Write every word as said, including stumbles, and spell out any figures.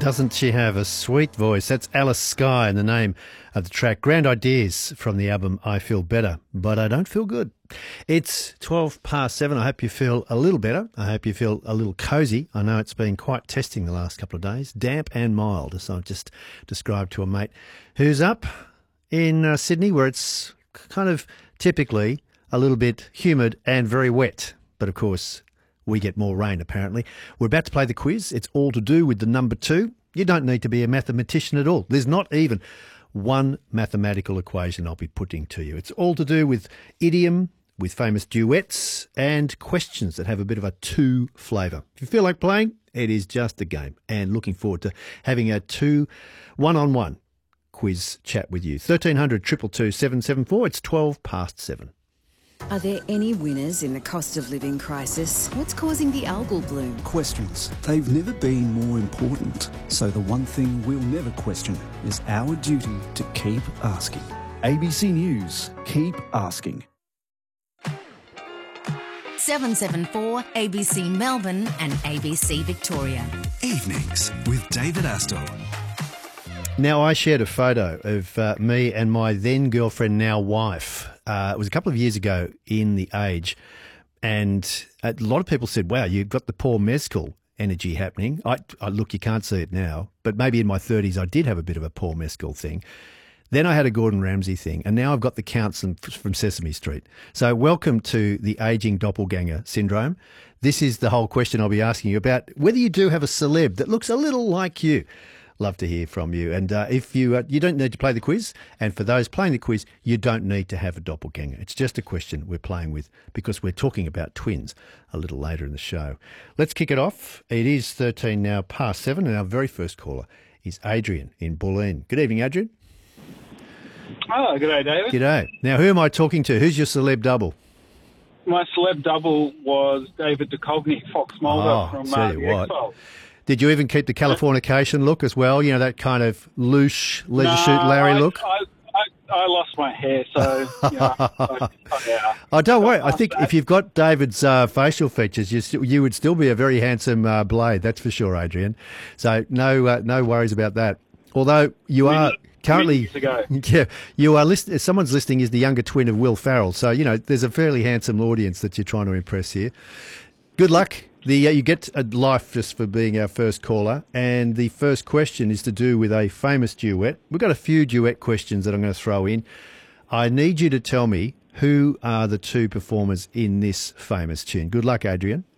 Doesn't she have a sweet voice? That's Alice Skye in the name of the track. Grand Ideas from the album I Feel Better, But I Don't Feel Good. It's twelve past seven. I hope you feel a little better. I hope you feel a little cosy. I know it's been quite testing the last couple of days. Damp and mild, as I've just described to a mate who's up in uh, Sydney, where it's kind of typically a little bit humid and very wet. But of course, we get more rain, apparently. We're about to play the quiz. It's all to do with the number two. You don't need to be a mathematician at all. There's not even one mathematical equation I'll be putting to you. It's all to do with idiom, with famous duets, and questions that have a bit of a two flavour. If you feel like playing, it is just a game. And looking forward to having a two one-on-one quiz chat with you. thirteen hundred, two two two, seven seven four. It's twelve past seven. Are there any winners in the cost of living crisis? What's causing the algal bloom? Questions. They've never been more important. So the one thing we'll never question is our duty to keep asking. A B C News. Keep asking. seven seven four A B C Melbourne and A B C Victoria. Evenings with David Astor. Now, I shared a photo of uh, me and my then girlfriend, now wife. Uh, it was a couple of years ago in The Age, and a lot of people said, wow, you've got the Paul Mescal energy happening. I, I Look, you can't see it now, but maybe in my thirties I did have a bit of a Paul Mescal thing. Then I had a Gordon Ramsay thing, and now I've got the Counts from Sesame Street. So welcome to the ageing doppelganger syndrome. This is the whole question I'll be asking you about whether you do have a celeb that looks a little like you. Love to hear from you. And uh, if you uh, you don't need to play the quiz, and for those playing the quiz, you don't need to have a doppelganger. It's just a question we're playing with because we're talking about twins a little later in the show. Let's kick it off. It is thirteen now past seven, and our very first caller is Adrian in Bulleen. Good evening, Adrian. Oh, good day, David. G'day. Now, who am I talking to? Who's your celeb double? My celeb double was David Duchovny, Fox Mulder Oh, from tell uh, you the what. X-Files. Did you even keep the Californication look as well? You know, that kind of louche, leisure No, suit Larry I, look? I, I, I lost my hair, so, you know, I, yeah. Oh, don't worry. I After think that- if you've got David's uh, facial features, you, st- you would still be a very handsome uh, Blade, that's for sure, Adrian. So no uh, no worries about that. Although you are Many- currently... many years ago. Yeah, you are list- someone's listening is the younger twin of Will Farrell. So, you know, there's a fairly handsome audience that you're trying to impress here. Good luck. The uh, you get a life just for being our first caller, and the first question is to do with a famous duet. We've got a few duet questions that I'm going to throw in. I need you to tell me who are the two performers in this famous tune. Good luck, Adrian.